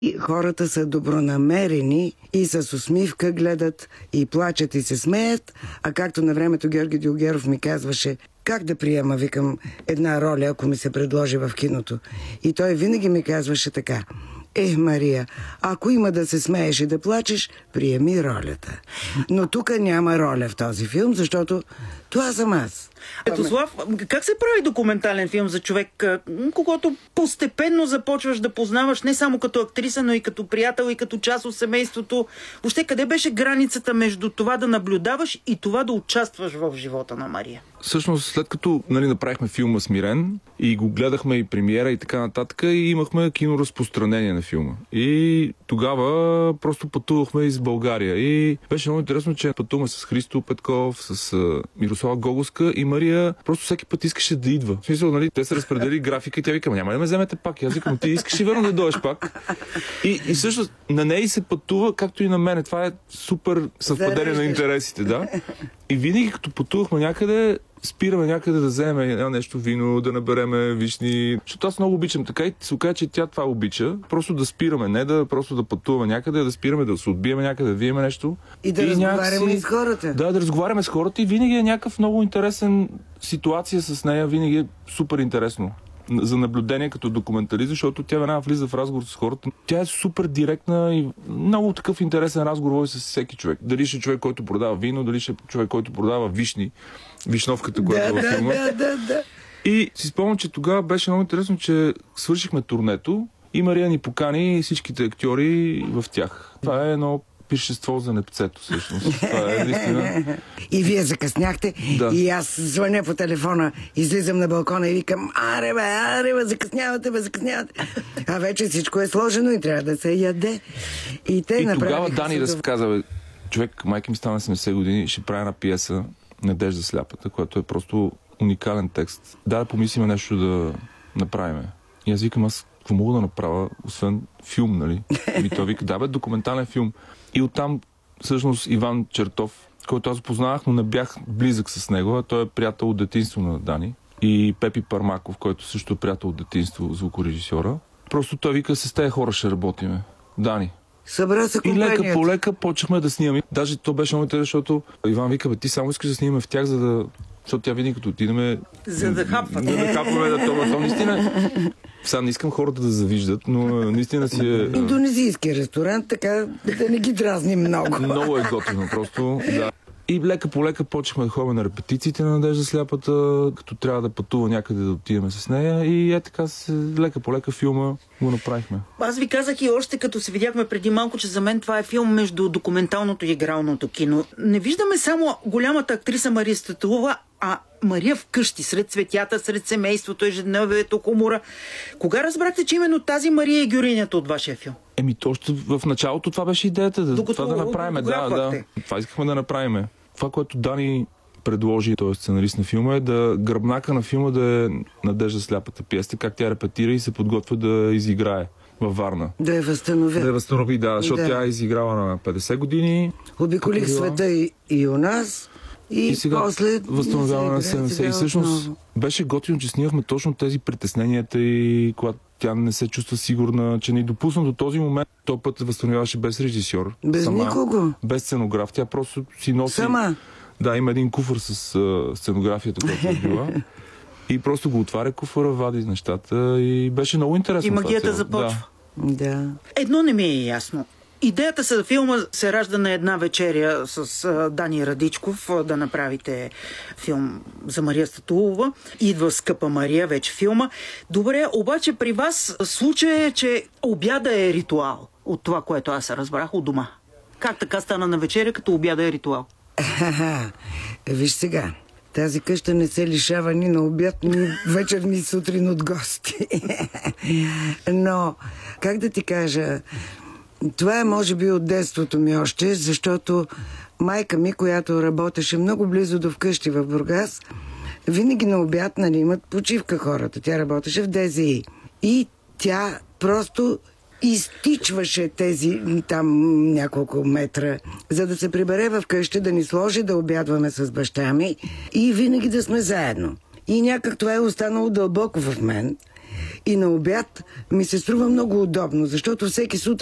И хората са добронамерени и с усмивка гледат и плачат и се смеят, а както на времето Георги Дюлгеров ми казваше, как да приема, викам, една роля, ако ми се предложи в киното. И той винаги ми казваше така: Мария, ако има да се смееш и да плачеш, приеми ролята. Но тук няма роля в този филм, защото това съм аз. Ето, Слав, как се прави документален филм за човек, когато постепенно започваш да познаваш не само като актриса, но и като приятел, и като част от семейството? Въобще, къде беше границата между това да наблюдаваш и това да участваш в живота на Мария? Всъщност, след като направихме филма Смирен и го гледахме и премиера и така нататък, и имахме киноразпространение на филма. И тогава просто пътувахме из България. И беше много интересно, че пътуваме с Христо Петков, с Мирослава Гоголска и Мария просто всеки път искаше да идва. В смисъл, нали, те се разпредели графика и тя вика: няма да ме вземете пак. И аз викам: ти искаш и верно да дойдеш пак. И също на нея се пътува, както и на мене. Това е супер съвпадение на интересите, да. И винаги като пътувахме някъде, спираме някъде да вземем нещо вино, да набереме вишни. Защото аз много обичам така и се окаже, че тя това обича. Просто да спираме, не да просто да пътуваме някъде, да спираме, да се отбиеме някъде, да виеме нещо. И да разговаряме с хората. Да, да разговаряме с хората и винаги е някакъв много интересен ситуация с нея, винаги е супер интересно за наблюдение като документалист, защото тя веднага влиза в разговор с хората. Тя е супер директна и много такъв интересен разговор с всеки човек. Дали ще е човек, който продава вино, дали ще е човек, който продава вишни, вишновката, която е във филма. Да. И си спомням, че тогава беше много интересно, че свършихме турнето и Мария ни покани всичките актьори в тях. Това е едно пиршество за непцето, всъщност. Това е наистина. И вие закъсняхте, да. И аз звъня по телефона, излизам на балкона и викам: аре бе, закъснявате. А вече всичко е сложено и трябва да се яде. И тогава Дани разказа: човек, майка ми стана 70 години, ще прави една пиеса Надежда сляпата, която е просто уникален текст. Да помислиме нещо да направим. И аз викам: аз какво мога да направя, освен филм, нали? И той вика: да бе, документален филм. И оттам всъщност Иван Чертов, който аз познавах, но не бях близък с него, а той е приятел от детинство на Дани. И Пепи Пармаков, който също е приятел от детинство, звукорежисьора. Просто той вика: с тези хора ще работиме. Дани. Събра се компанията. И лека по лека почнахме да снимаме. Даже то беше много интересно, защото Иван вика: бе, ти само искаш да снимаме в тях, за да... Защото тя винаги като отидеме... За да хапвате. Да хапваме, то наистина... Сега не искам хората да завиждат, но наистина си е... Индонезийски ресторант, така да не ги дразни много. Много е готино, просто, да. И лека по лека почнахме да ходим на репетициите на Надежда сляпата, като трябва да пътува някъде да отидем с нея, и така лека по лека филма го направихме. Аз ви казах и още като се видяхме преди малко, че за мен това е филм между документалното и игралното кино. Не виждаме само голямата актриса Мария Статулова, а Мария вкъщи, сред цветята, сред семейството, ежедневието, хумора. Кога разбрахте, че именно тази Мария е героинята от вашия филм? Още в началото това беше идеята, това да направим. Да. Това искахме да направим. Това, което Дани предложи, т.е. сценарист на филма, е да гръбнака на филма да е Надежда сляпата пиеста, как тя репетира и се подготвя да изиграе във Варна. Да я възстанови. Да, защото тя е изиграла на 50 години. Обиколих света и у нас. И сега после възстановяване на 70. И всъщност беше готино, че снимахме точно тези притесненията и когато тя не се чувства сигурна, че не допусна до този момент. Този път възстановяваше без режисьор. Без никого. Без сценограф. Тя просто си носи... Сама. Да, има един куфър с сценографията, която е била. И просто го отваря куфъра, вади нещата и беше много интересно. И магията започва. Да. Едно не ми е ясно. Идеята за филма се ражда на една вечеря с Дани Радичков да направите филм за Мария Статулова. Идва Скъпа Мария, вече филма. Добре, обаче при вас случай е, че обяда е ритуал от това, което аз разбрах от дома. Как така стана на вечеря, като обяда е ритуал? Виж сега, тази къща не се лишава ни на обяд, ни вечер, ни сутрин от гости. Но, как да ти кажа... Това е може би от детството ми още, защото майка ми, която работеше много близо до вкъщи в Бургас, винаги на обяд, нали, имат почивка хората. Тя работеше в ДЗИ. И тя просто изтичваше тези там няколко метра, за да се прибере в къща, да ни сложи да обядваме с баща ми и винаги да сме заедно. И някак това е останало дълбоко в мен. И на обяд ми се струва много удобно, защото всеки сутрин